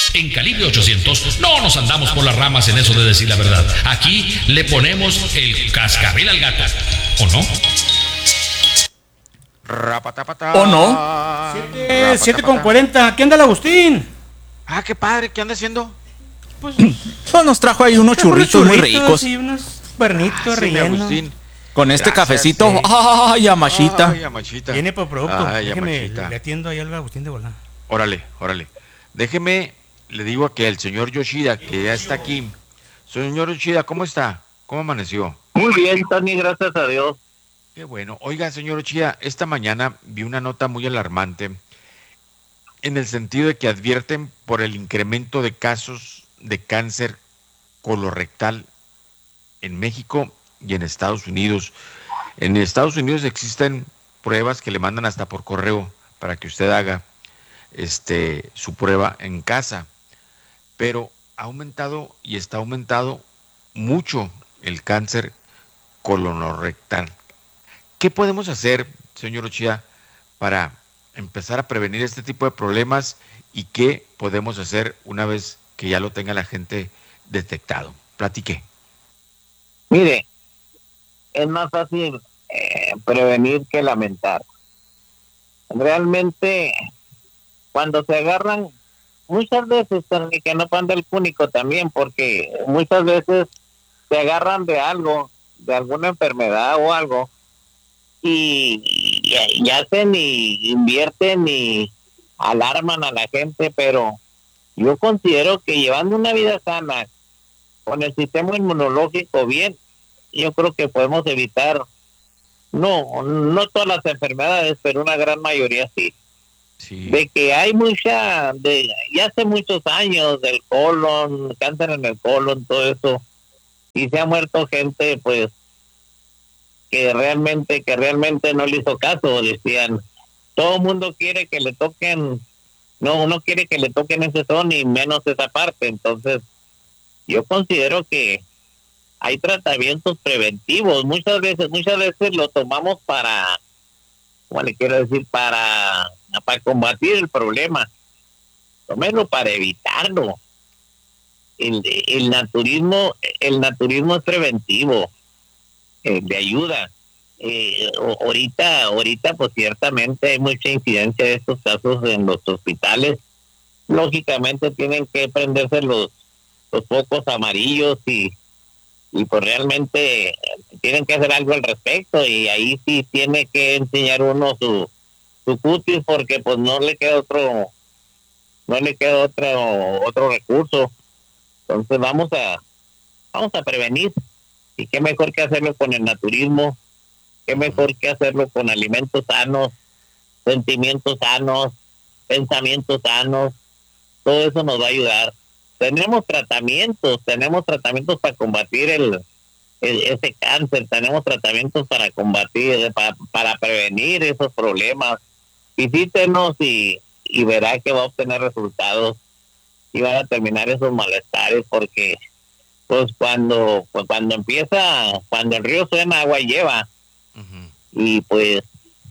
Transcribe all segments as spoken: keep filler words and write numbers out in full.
En Calibre ochocientos no nos andamos por las ramas en eso de decir la verdad. Aquí le ponemos el cascabel al gato. ¿O no? ¿O no? Siete, siete con cuarenta. ¿Qué anda el Agustín? Ah, qué padre. ¿Qué anda haciendo? Pues, pues nos trajo ahí unos churritos, muy ricos. Y unos cuernitos rellenos. Con este Gracias, cafecito. Sí. ¡Ay, amachita! Ay, amachita. Viene por producto. Ay, Déjeme, amachita. le atiendo ahí al Agustín de volar. Órale, órale. Déjeme, le digo a que el señor Yoshida, que ya está aquí. Señor Yoshida, ¿cómo está? ¿Cómo amaneció? Muy bien, Tony, gracias a Dios. Qué bueno. Oiga, señor Yoshida, esta mañana vi una nota muy alarmante en el sentido de que advierten por el incremento de casos de cáncer colorectal en México y en Estados Unidos. En Estados Unidos existen pruebas que le mandan hasta por correo para que usted haga este, su prueba en casa, pero ha aumentado y está aumentado mucho el cáncer colorectal. ¿Qué podemos hacer, señor Ochía, para empezar a prevenir este tipo de problemas y qué podemos hacer una vez que ya lo tenga la gente detectado? Platique. Mire, es más fácil eh, prevenir que lamentar. Realmente, cuando se agarran, muchas veces, que no panda el cúnico también, porque muchas veces se agarran de algo, de alguna enfermedad o algo, y, y, y hacen y invierten y alarman a la gente, pero yo considero que llevando una vida sana, con el sistema inmunológico bien, yo creo que podemos evitar, no, no todas las enfermedades, pero una gran mayoría sí. Sí. De que hay mucha, de ya hace muchos años, del colon, cáncer en el colon, todo eso, y se ha muerto gente, pues, que realmente, que realmente no le hizo caso, decían, todo el mundo quiere que le toquen, no, no quiere que le toquen ese son y menos esa parte, entonces, yo considero que hay tratamientos preventivos, muchas veces, muchas veces lo tomamos para, ¿cómo le quiero decir? Para, para combatir el problema, tomémoslo para evitarlo. El, el naturismo, el naturismo es preventivo, eh, de ayuda. Eh, ahorita, ahorita, pues ciertamente hay mucha incidencia de estos casos en los hospitales. Lógicamente tienen que prenderse los, los focos amarillos y y pues realmente tienen que hacer algo al respecto y ahí sí tiene que enseñar uno su su cutis porque pues no le queda otro no le queda otro otro recurso. Entonces vamos a vamos a prevenir y qué mejor que hacerlo con el naturismo, qué mejor que hacerlo con alimentos sanos, sentimientos sanos, pensamientos sanos, todo eso nos va a ayudar. Tenemos tratamientos, tenemos tratamientos para combatir el, el ese cáncer, tenemos tratamientos para combatir, para, para prevenir esos problemas. Visítenos y, y verá que va a obtener resultados y van a terminar esos malestares porque pues cuando pues cuando empieza, cuando el río suena, agua lleva. Uh-huh. Y pues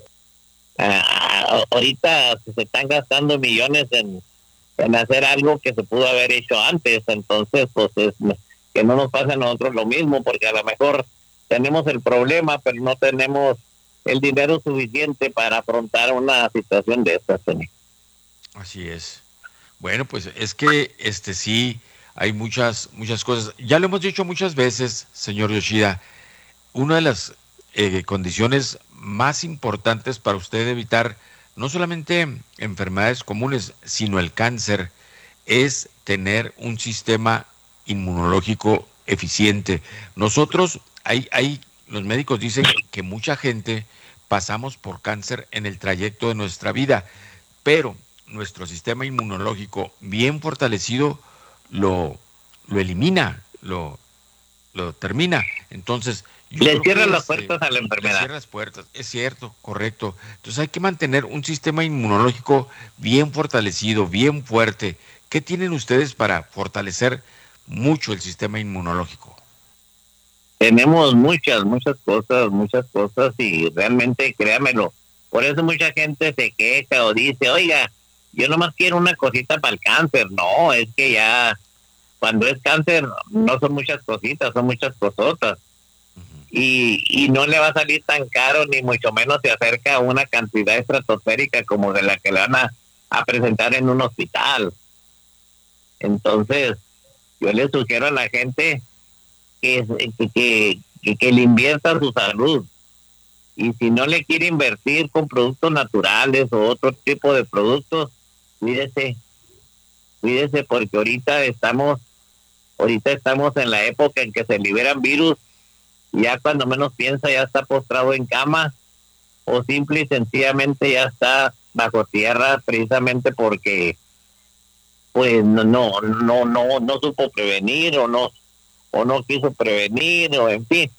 a, a, ahorita se están gastando millones en en hacer algo que se pudo haber hecho antes, entonces pues es, que no nos pase a nosotros lo mismo, porque a lo mejor tenemos el problema, pero no tenemos el dinero suficiente para afrontar una situación de estas. Así es. Bueno, pues es que este sí hay muchas muchas cosas. Ya lo hemos dicho muchas veces, señor Yoshida, una de las eh, condiciones más importantes para usted evitar no solamente enfermedades comunes, sino el cáncer, es tener un sistema inmunológico eficiente. Nosotros, hay, hay, los médicos dicen que mucha gente pasamos por cáncer en el trayecto de nuestra vida, pero nuestro sistema inmunológico bien fortalecido lo, lo elimina, lo, lo termina. Entonces, Yo le cierran las puertas a la enfermedad. Le cierran las puertas, es cierto, correcto. Entonces hay que mantener un sistema inmunológico bien fortalecido, bien fuerte. ¿Qué tienen ustedes para fortalecer mucho el sistema inmunológico? Tenemos muchas, muchas cosas, muchas cosas y realmente créamelo. Por eso mucha gente se queja o dice, oiga, yo nomás quiero una cosita para el cáncer. No, es que ya cuando es cáncer no son muchas cositas, son muchas cosotas. Y, y no le va a salir tan caro, ni mucho menos se acerca a una cantidad estratosférica como de la que le van a, a presentar en un hospital. Entonces, yo le sugiero a la gente que, que, que, que, que le invierta su salud. Y si no le quiere invertir con productos naturales o otro tipo de productos, cuídese, cuídese porque ahorita estamos, ahorita estamos en la época en que se liberan virus. Ya cuando menos piensa ya está postrado en cama o simple y sencillamente ya está bajo tierra precisamente porque pues no no no no no supo prevenir o no o no quiso prevenir o en fin.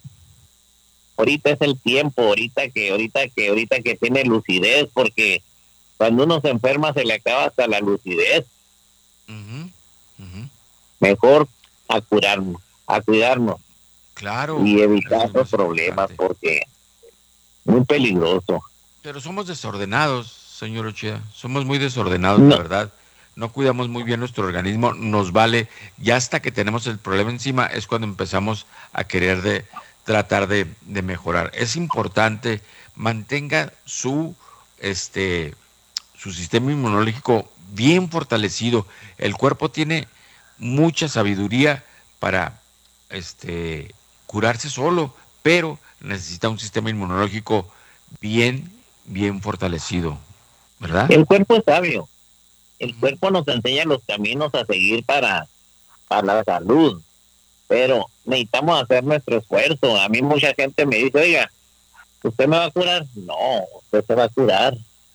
Ahorita es el tiempo, ahorita que ahorita que ahorita que tiene lucidez, porque cuando uno se enferma se le acaba hasta la lucidez. Uh-huh, uh-huh. Mejor a curarnos, a cuidarnos. Claro. Y evitar los problemas, porque muy peligroso. Pero somos desordenados, señor Ochea, somos muy desordenados, no. la verdad. No cuidamos muy bien nuestro organismo, nos vale, ya hasta que tenemos el problema encima es cuando empezamos a querer de tratar de, de mejorar. Es importante, mantenga su este su sistema inmunológico bien fortalecido. El cuerpo tiene mucha sabiduría para este curarse solo, pero necesita un sistema inmunológico bien, bien fortalecido, ¿verdad? El cuerpo es sabio. El cuerpo nos enseña los caminos a seguir para, para la salud, pero necesitamos hacer nuestro esfuerzo. A mí mucha gente me dice, oiga, ¿usted me va a curar? No, usted se va a curar.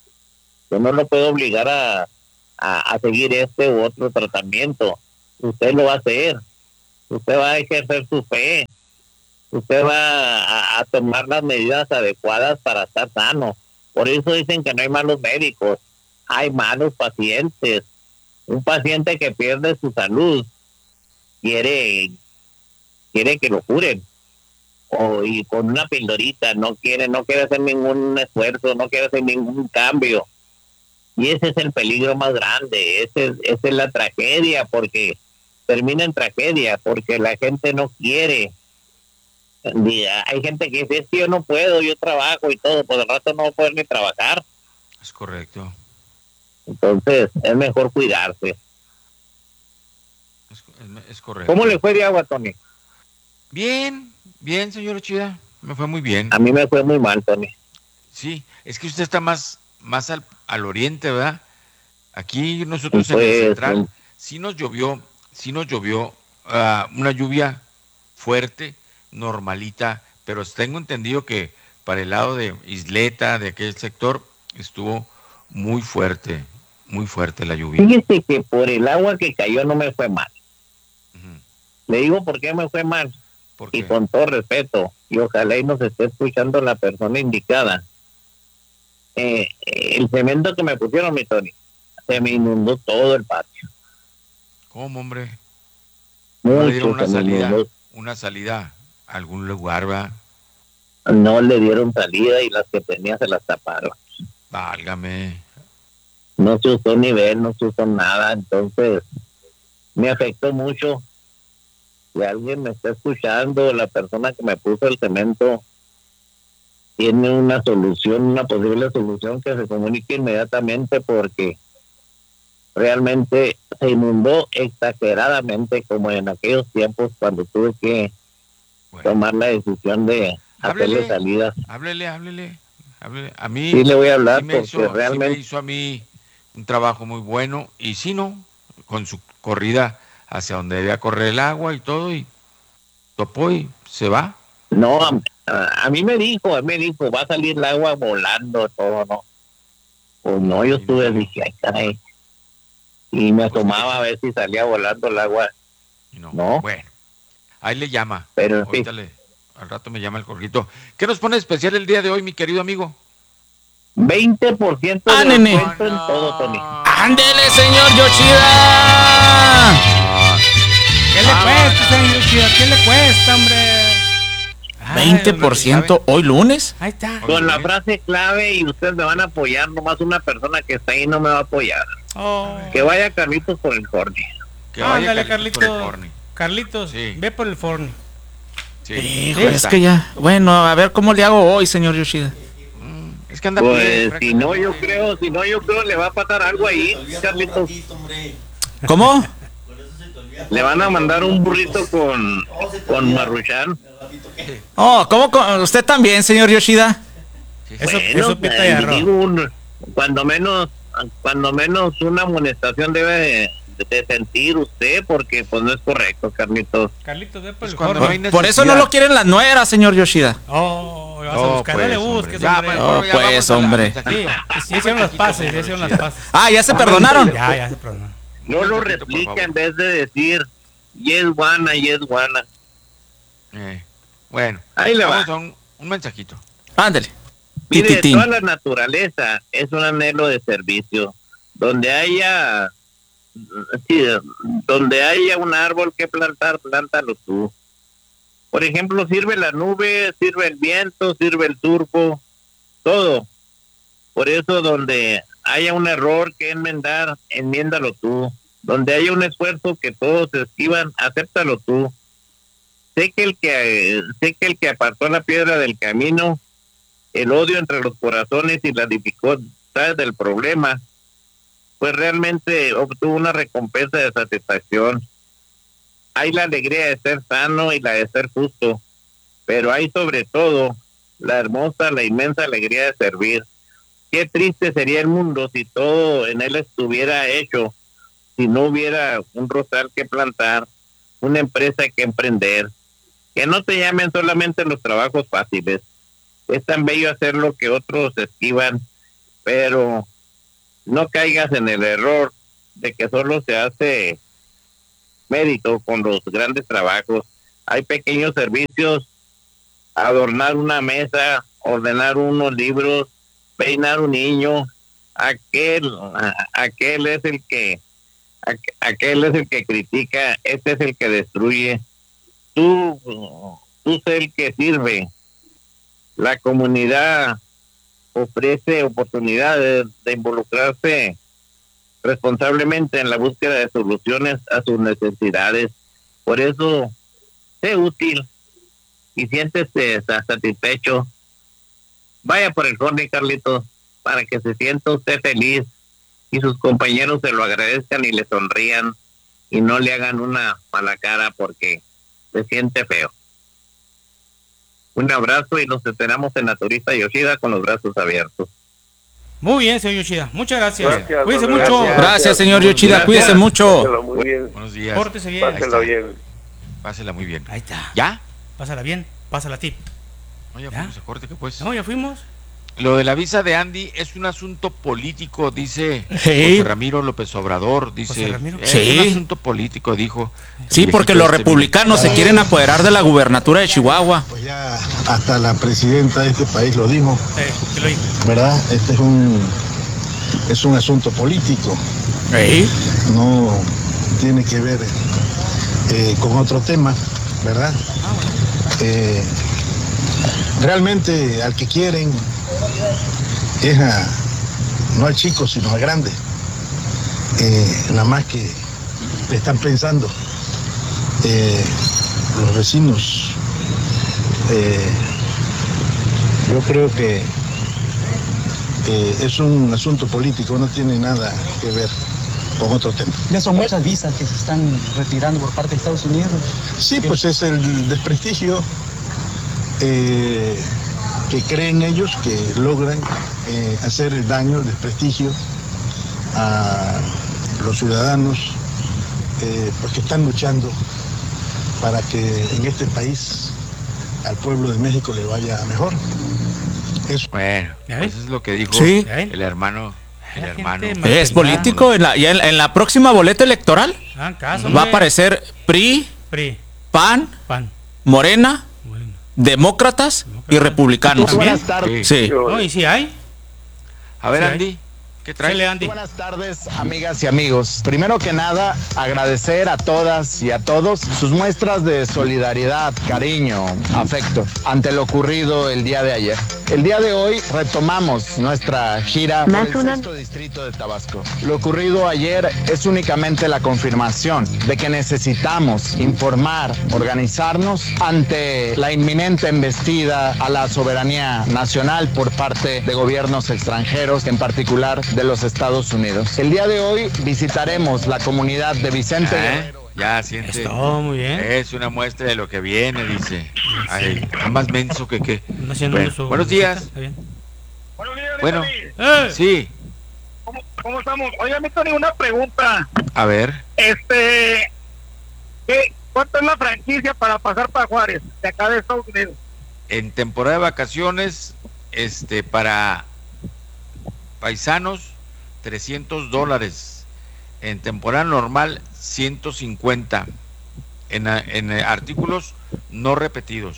Yo no lo puedo obligar a, a, a seguir este u otro tratamiento. Usted lo va a hacer. Usted va a ejercer su fe. Usted va a, a tomar las medidas adecuadas para estar sano. Por eso dicen que no hay malos médicos, hay malos pacientes. Un paciente que pierde su salud quiere quiere que lo curen, o y con una pildorita, no quiere no quiere hacer ningún esfuerzo, no quiere hacer ningún cambio. Y ese es el peligro más grande, ese, esa es la tragedia, porque termina en tragedia, porque la gente no quiere. Hay gente que dice, es que yo no puedo, yo trabajo y todo, por el rato no voy a poder ni trabajar. Es correcto. Entonces, es mejor cuidarse. Es, es, es correcto. ¿Cómo le fue de agua, Tony? Bien, bien, señor Ochida, me fue muy bien. A mí me fue muy mal, Tony. Sí, es que usted está más, más al, al oriente, ¿verdad? Aquí nosotros pues, en el central, sí nos llovió, sí nos llovió uh, una lluvia fuerte, normalita, pero tengo entendido que para el lado de Isleta, de aquel sector, estuvo muy fuerte, muy fuerte la lluvia. Fíjese que por el agua que cayó no me fue mal. Uh-huh. Le digo por qué me fue mal. Y con todo respeto, y ojalá y nos esté escuchando la persona indicada. Eh, el cemento que me pusieron, mi Tony, se me inundó todo el patio. ¿Cómo, hombre? Mucho. ¿No le dieron una salida, una salida a algún lugar, va? No le dieron salida y las que tenía se las taparon. Válgame. No se usó nivel, no se usó nada, entonces me afectó mucho. Si alguien me está escuchando, la persona que me puso el cemento tiene una solución, una posible solución, que se comunique inmediatamente, porque realmente se inundó exageradamente, como en aquellos tiempos cuando tuve que bueno. tomar la decisión de háblele, hacerle salidas. Háblele, háblele, háblele. A mí sí le voy a hablar, sí me porque hizo, realmente sí me hizo a mí un trabajo muy bueno, y sí, no, con su corrida hacia donde debía correr el agua y todo, y topó y se va. No, a, a mí me dijo, a mí me dijo, va a salir el agua volando, todo, ¿no? Pues no, yo estuve, dije, ay, caray. Y me pues asomaba sí. a ver si salía volando el agua. No, no. Bueno, ahí le llama. Pero ahorita sí. le, al rato me llama el corrito. ¿Qué nos pone especial el día de hoy, mi querido amigo? veinte por ciento de descuento en todo, Tony. ¡Ándele, señor Yoshida! ¿Qué le ah, cuesta, señor Yoshida? ¿Qué le cuesta, hombre? veinte por ciento hoy lunes. Ahí está. Con la frase clave, y ustedes me van a apoyar, nomás una persona que está ahí no me va a apoyar. Oh. Que vaya Carlitos por el Forni. Que vaya Ándale, Carlitos Carlitos. por el Forni. Carlitos, Sí. ve por el Forni. Sí. Hijo, Ahí es está. que ya. Bueno, a ver cómo le hago hoy, señor Yoshida. Es que anda Pues bien, si no yo creo, si no yo creo le va a pasar algo ahí, Carlitos. ¿Cómo? Le van a mandar un burrito con con Maruchan. Oh, ¿cómo? con- ¿Usted también, señor Yoshida? Eso, Bueno, eso pita eh, de arroz. digo un- cuando menos cuando menos una amonestación debe de, de sentir usted, porque pues no es correcto, Carlitos. Carlitos, ve por Pues el cuando Forni. no hay Por eso no lo quieren las nueras, señor Yoshida. Oh, vas a No, buscar, pues, no le hombre. busques, Ya, hombre. mejor Oh, ya pues, vamos a la- hombre. Sí, sí hicieron las paces, ya hicieron las paces. Ah, ¿ya se perdonaron? Ya, ya se perdonó. No lo Un momentito, por replica favor. en vez de decir yes guana, yes guana. Eh, bueno, Ahí le va. vamos a un, un mensajito. Ándale. Mire, Tititín. toda la naturaleza es un anhelo de servicio. Donde haya, sí, donde haya un árbol que plantar, plántalo tú. Por ejemplo, sirve la nube, sirve el viento, sirve el turbo, todo. Por eso, donde haya un error que enmendar, enmiéndalo tú. Donde haya un esfuerzo que todos esquivan, acéptalo tú. Sé que el que, sé que el que apartó la piedra del camino, el odio entre los corazones y la dificultad del problema, pues realmente obtuvo una recompensa de satisfacción. Hay la alegría de ser sano y la de ser justo, pero hay sobre todo la hermosa, la inmensa alegría de servir. Qué triste sería el mundo si todo en él estuviera hecho, si no hubiera un rosal que plantar, una empresa que emprender. Que no te llamen solamente los trabajos fáciles. Es tan bello hacer lo que otros esquivan, pero no caigas en el error de que solo se hace mérito con los grandes trabajos. Hay pequeños servicios, adornar una mesa, ordenar unos libros, peinar un niño. Aquel, aquel es el que, aquel es el que critica, este es el que destruye. Tú, tú sé el que sirve. La comunidad ofrece oportunidades de involucrarse responsablemente en la búsqueda de soluciones a sus necesidades. Por eso, sé útil y siéntese satisfecho. Vaya por el Forni, Carlitos, para que se sienta usted feliz y sus compañeros se lo agradezcan y le sonrían y no le hagan una mala cara porque se siente feo. Un abrazo y nos esperamos en la Turista Yoshida con los brazos abiertos. Muy bien, señor Yoshida. Muchas gracias. Gracias, Cuídese gracias. mucho. Gracias, señor Yoshida. Gracias. Cuídese mucho. Pásela muy bien. Buenos días. Pórtese bien. Pásela bien. Pásela muy bien. Ahí está. ¿Ya? Pásala bien. Pásala a ti. No, ya ¿Ya? fuimos a corte, que pues. No, ya fuimos. Lo de la visa de Andy es un asunto político, dice Sí. José Ramiro López Obrador. Dice, José Ramiro. es Sí. un asunto político, dijo. Sí, el porque viejito los este republicanos se quieren apoderar de la gubernatura de Chihuahua. Pues ya hasta la presidenta de este país lo dijo, Eh, que lo digo. ¿verdad? Este es un es un asunto político, Sí. no tiene que ver eh, con otro tema, ¿verdad? Eh, realmente al que quieren es a, no al chico, sino al grande. Eh, nada más que le están pensando eh, los vecinos. Eh, yo creo que eh, es un asunto político, no tiene nada que ver con otro tema. Ya son muchas visas que se están retirando por parte de Estados Unidos. Sí, pues es el desprestigio eh, que creen ellos que logran eh, hacer el daño, el desprestigio a los ciudadanos eh, pues que están luchando para que en este país al pueblo de México le vaya mejor. Eso. Bueno, ¿Ya pues ves? es lo que dijo Sí. ¿Ya ven? el hermano. El La hermano. gente mal Es pensada. político. En la, y en, en la próxima boleta electoral Hagan caso, va a hombre. aparecer P R I, P P A N, Pan. Morena, Bueno. demócratas y republicanos. ¿También? Sí. Sí. No, y si hay. A ver, Sí, Andy, ¿qué traes? Dale, Andy. Buenas tardes, amigas y amigos. Primero que nada, agradecer a todas y a todos sus muestras de solidaridad, cariño, afecto ante lo ocurrido el día de ayer. El día de hoy retomamos nuestra gira por el sexto distrito de Tabasco. Lo ocurrido ayer es únicamente la confirmación de que necesitamos informar, organizarnos ante la inminente embestida a la soberanía nacional por parte de gobiernos extranjeros, en particular de los Estados Unidos. El día de hoy visitaremos la comunidad de Vicente ¿Eh? Guerrero. Ya siente. Esto, muy bien. Es una muestra de lo que viene, dice. Ay, está más menso que qué. Anda haciendo Bueno, su- buenos días. Está bien. Buenos días, Bueno, Tony. ¡Eh! sí. ¿Cómo, ¿Cómo estamos? Oiga, mi Tony, una pregunta. A ver. Este, ¿qué, ¿cuánto es la franquicia para pasar para Juárez, de acá de Estados Unidos? En temporada de vacaciones, este, para paisanos, trescientos dólares. En temporada normal, ciento cincuenta. En, en eh, artículos no repetidos.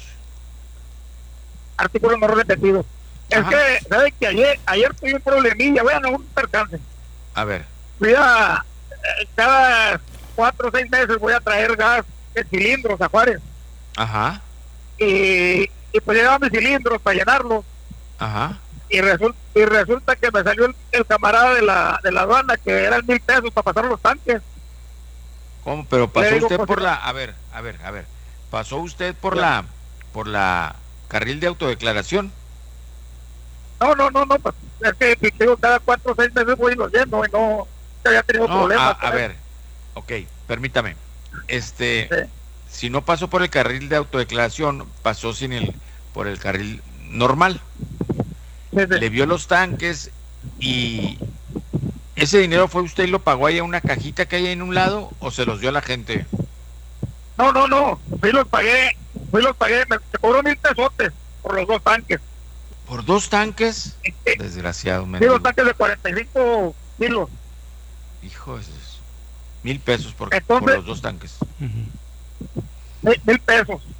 Artículo no repetido. Es Ajá. que, ¿sabes que ayer, ayer tuve un problemilla? Vean, un percance. A ver. Fui a, eh, cada cuatro o seis meses voy a traer gas de cilindros a Juárez. Ajá. Y, y pues llevaba mis cilindros para llenarlos. Ajá. Y resulta, y resulta que me salió el, el camarada de la, de la aduana que eran mil pesos para pasar los tanques. ¿Cómo? Pero pasó Le digo, usted pues, por la, a ver, a ver, a ver, pasó usted por la, por la carril de autodeclaración. No, no, no, no, pues, es que te digo, cada cuatro o seis meses voy y los lleno y no se había tenido No, problemas. a, a con ver, eso. ok, permítame. Este, Sí. si no pasó por el carril de autodeclaración, pasó sin el, por el carril normal. Sí, sí. Le vio los tanques y ese dinero fue usted y lo pagó ahí a una cajita que hay en un lado o se los dio a la gente. No, no, no, fui y los pagué, fui y los pagué, me, me cobró mil pesotes por los dos tanques. ¿Por dos tanques? Sí, Desgraciado, sí, mendigo. dos tanques de cuarenta y cinco kilos. Hijo de eso. Mil pesos por, Entonces- por los dos tanques. Ujú. Mil, mil pesos.